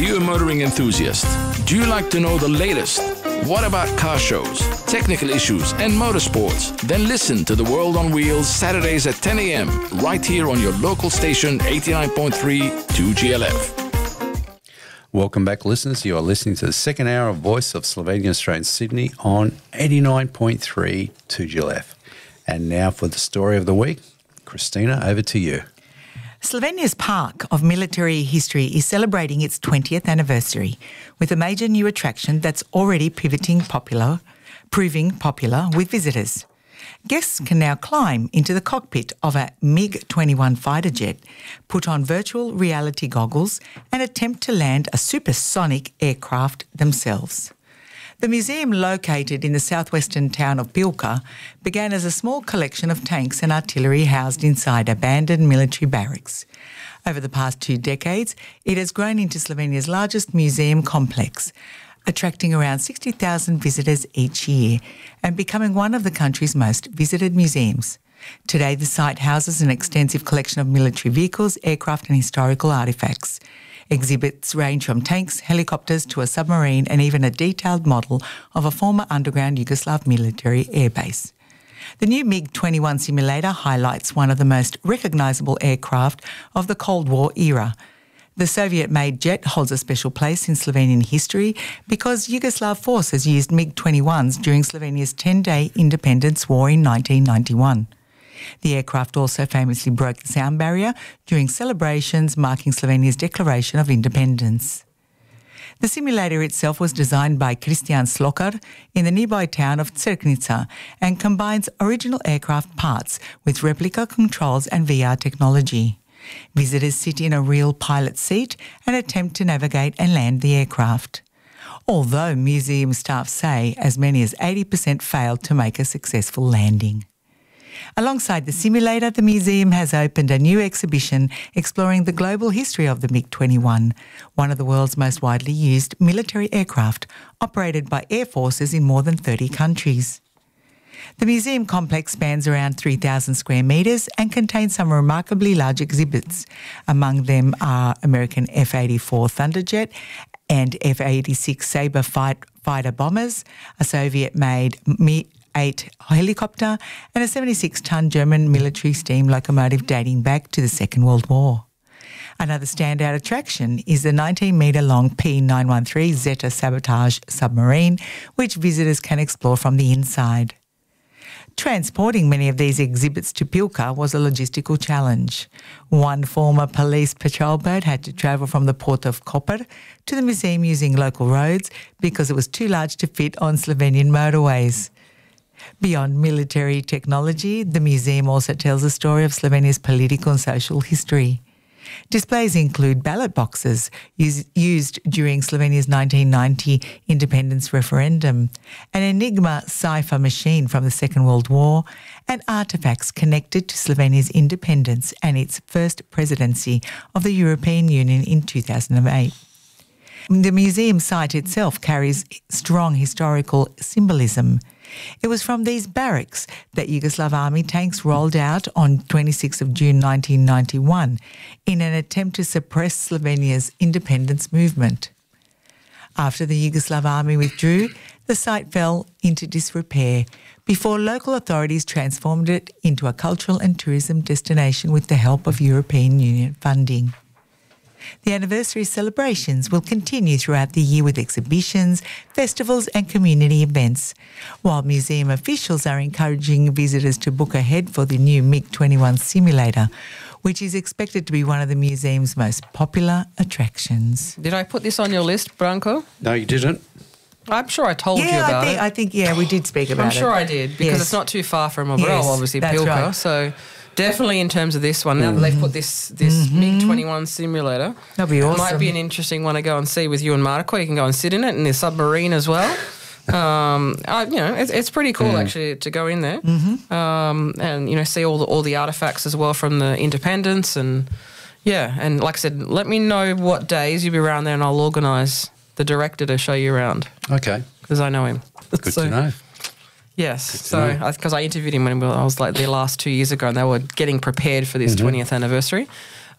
you a motoring enthusiast? Do you like to know the latest? What about car shows, technical issues, and motorsports? Then listen to The World on Wheels Saturdays at 10 a.m. right here on your local station 89.3 2GLF. Welcome back, listeners. You are listening to the second hour of Voice of Slovenia, Australia and Sydney on 89.3 2GLF. And now for the story of the week. Christina, over to you. Slovenia's Park of Military History is celebrating its 20th anniversary with a major new attraction that's already proving popular with visitors. Guests can now climb into the cockpit of a MiG-21 fighter jet, put on virtual reality goggles and attempt to land a supersonic aircraft themselves. The museum, located in the southwestern town of Pilka, began as a small collection of tanks and artillery housed inside abandoned military barracks. Over the past 2 decades, it has grown into Slovenia's largest museum complex, attracting around 60,000 visitors each year and becoming one of the country's most visited museums. Today, the site houses an extensive collection of military vehicles, aircraft and historical artefacts. Exhibits range from tanks, helicopters to a submarine and even a detailed model of a former underground Yugoslav military airbase. The new MiG-21 simulator highlights one of the most recognisable aircraft of the Cold War era. The Soviet-made jet holds a special place in Slovenian history because Yugoslav forces used MiG-21s during Slovenia's 10-day independence war in 1991. The aircraft also famously broke the sound barrier during celebrations marking Slovenia's declaration of independence. The simulator itself was designed by Christian Slokar in the nearby town of Cerknica and combines original aircraft parts with replica controls and VR technology. Visitors sit in a real pilot seat and attempt to navigate and land the aircraft. Although museum staff say as many as 80% failed to make a successful landing. Alongside the simulator, the museum has opened a new exhibition exploring the global history of the MiG-21, one of the world's most widely used military aircraft, operated by air forces in more than 30 countries. The museum complex spans around 3,000 square metres and contains some remarkably large exhibits. Among them are American F-84 Thunderjet and F-86 Sabre fighter bombers, a Soviet-made Mi-8 helicopter and a 76-tonne German military steam locomotive dating back to the Second World War. Another standout attraction is the 19-metre-long P-913 Zeta sabotage submarine, which visitors can explore from the inside. Transporting many of these exhibits to Pilka was a logistical challenge. One former police patrol boat had to travel from the port of Koper to the museum using local roads because it was too large to fit on Slovenian motorways. Beyond military technology, the museum also tells the story of Slovenia's political and social history. Displays include ballot boxes used during Slovenia's 1990 independence referendum, an Enigma cipher machine from the Second World War, and artefacts connected to Slovenia's independence and its first presidency of the European Union in 2008. The museum site itself carries strong historical symbolism. It was from these barracks that Yugoslav army tanks rolled out on 26 of June 1991 in an attempt to suppress Slovenia's independence movement. After the Yugoslav army withdrew, the site fell into disrepair before local authorities transformed it into a cultural and tourism destination with the help of European Union funding. The anniversary celebrations will continue throughout the year with exhibitions, festivals and community events, while museum officials are encouraging visitors to book ahead for the new MiG-21 simulator, which is expected to be one of the museum's most popular attractions. Did I put this on your list, Branko? No, you didn't. I'm sure I told you about it. I think we did speak about it. I'm sure I did, because it's not too far from Obrol, obviously, Pilka. Right. So definitely in terms of this one, now that they've put this MiG-21 simulator, that'll be awesome. It might be an interesting one to go and see with you and Marco. You can go and sit in it in the submarine as well. It's pretty cool actually to go in there and see all the artifacts as well from the independence and like I said, let me know what days you'll be around there and I'll organise the director to show you around. Okay, because I know him. Good to know. Yes, because I interviewed him when I was like there last 2 years ago and they were getting prepared for this 20th anniversary.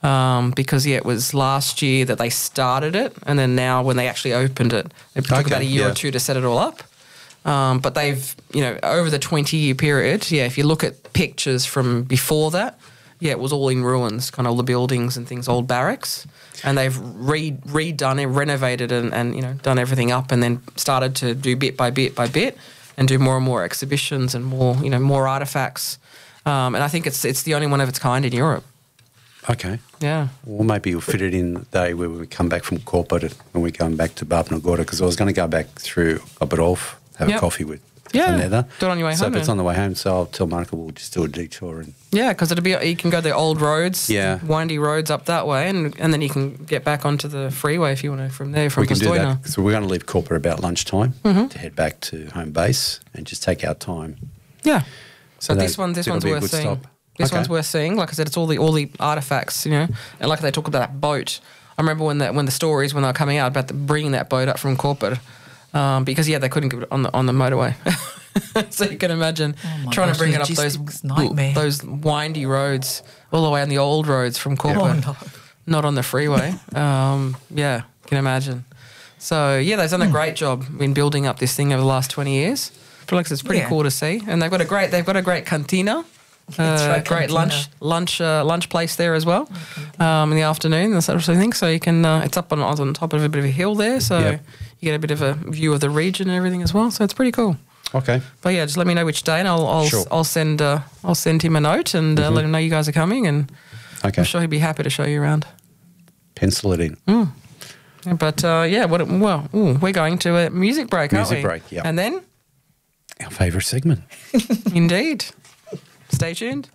because it was last year that they started it, and then now when they actually opened it, it took about a year or two to set it all up. But they've, over the 20-year period, if you look at pictures from before that, it was all in ruins, kind of all the buildings and things, old barracks. And they've redone it, renovated and done everything up, and then started to do bit by bit by bit and do more and more exhibitions and more, more artefacts. And I think it's the only one of its kind in Europe. Okay. Yeah. Well, maybe you'll fit it in the day where we come back from corporate when we're going back to Bab Nagorda, because I was going to go back through Oberhof, have a coffee with Another. Do it on your way home. So if it's on the way home, so I'll tell Monica we'll just do a detour. And because you can go the old roads, windy roads up that way, and then you can get back onto the freeway if you want to from there, from we can do Pistoia. that. So we're going to leave corporate about lunchtime to head back to home base and just take our time. Yeah. So but this one's worth seeing. Stop. This one's worth seeing. Like I said, it's all the artifacts, and like they talk about that boat. I remember when the stories when they were coming out about bringing that boat up from corporate. Because they couldn't get it on the motorway, so you can imagine trying to bring it up those windy roads all the way on the old roads from corporate, not on the freeway. Can imagine. So they've done a great job in building up this thing over the last 20 years. I feel like it's pretty cool to see, and they've got a great cantina. Great lunch place there as well in the afternoon, that sort of thing. So you can it's up on top of a bit of a hill there, so you get a bit of a view of the region and everything as well. So it's pretty cool. Okay. But just let me know which day, and I'll send him a note and let him know you guys are coming, and I'm sure he'd be happy to show you around. Pencil it in. Yeah, but we're going to a music break, aren't we? Music break, yeah. And then our favourite segment. Indeed. Stay tuned.